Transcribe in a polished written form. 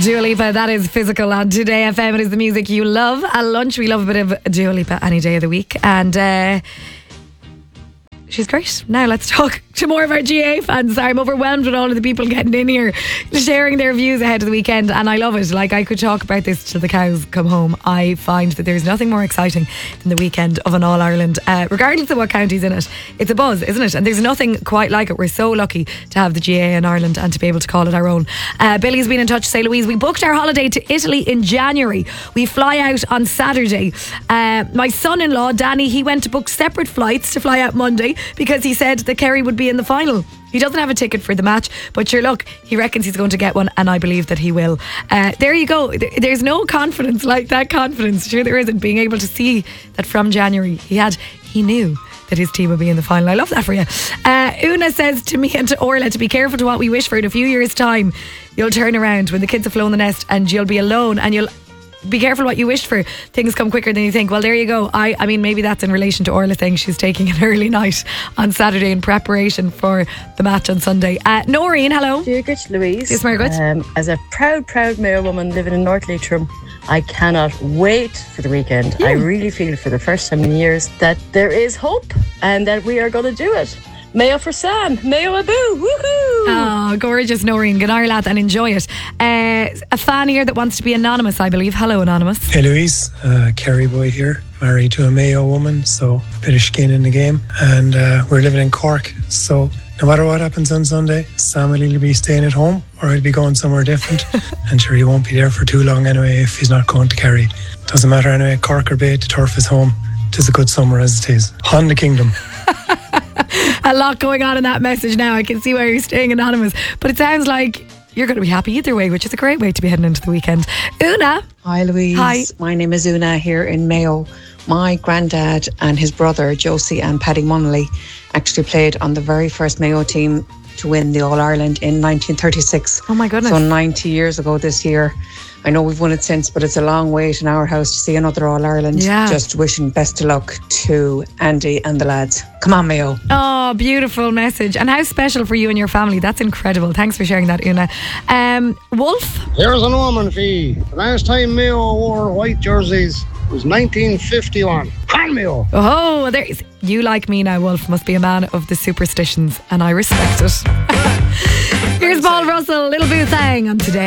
Dua Lipa, that is Physical on Today FM. It is the music you love. At lunch, we love a bit of Dua Lipa any day of the week. And she's great. Now let's talk to more of our GA fans. I'm overwhelmed with all of the people getting in here, sharing their views ahead of the weekend, and I love it. Like, I could talk about this till the cows come home. I find that there's nothing more exciting than the weekend of an All-Ireland, regardless of what county's in it. It's a buzz, isn't it? And there's nothing quite like it. We're so lucky to have the GA in Ireland and to be able to call it our own. Billy's been in touch to say, Louise, we booked our holiday to Italy in January. We fly out on Saturday. My son-in-law, Danny, he went to book separate flights to fly out Monday because he said that Kerry would be in the final. He doesn't have a ticket for the match, but sure, look, he reckons he's going to get one, and I believe that he will. There you go. There's no confidence like that confidence. Sure there isn't. Being able to see that from January he knew that his team would be in the final. I love that for you. Una says to me and to Orla to be careful to what we wish for. In a few years' time, you'll turn around when the kids have flown the nest and you'll be alone, and you'll be careful what you wish for. Things come quicker than you think. Well, there you go. I mean, maybe that's in relation to Orla saying she's taking an early night on Saturday in preparation for the match on Sunday. Noreen, hello. Dear good Louise. Yes, Margaret. As a proud Mayo woman living in North Leitrim, I cannot wait for the weekend. I really feel for the first time in years that there is hope and that we are going to do it. Mayo for Sam. Mayo Abu. Woohoo! Oh, gorgeous, Noreen. Good night, lad, and enjoy it. A fan here that wants to be anonymous, I believe. Hello, anonymous. Hey, Louise. Kerry boy here. Married to a Mayo woman, so a bit of skin in the game. And we're living in Cork, so no matter what happens on Sunday, Sam will either be staying at home or he'll be going somewhere different. And sure, he won't be there for too long anyway if he's not going to Kerry. Doesn't matter anyway. Cork or Bay, the turf is home. 'Tis a good summer as it is. On the kingdom. A lot going on in that message now. I can see why you're staying anonymous, but it sounds like you're going to be happy either way, which is a great way to be heading into the weekend. Una. Hi, Louise. Hi. My name is Una here in Mayo. My granddad and his brother Josie and Paddy Munnelly actually played on the very first Mayo team to win the All-Ireland in 1936. Oh my goodness. So 90 years ago this year. I know we've won it since, but it's a long wait in our house to see another All-Ireland. Yeah. Just wishing best of luck to Andy and the lads. Come on, Mayo. Oh, beautiful message. And how special for you and your family. That's incredible. Thanks for sharing that, Una. Wolf? Here's an omen fee. The last time Mayo wore white jerseys was 1951. Come Mayo. Oh, there's you like me now, Wolf. Must be a man of the superstitions, and I respect it. Here's Paul Russell, Little Boo Thang on Today.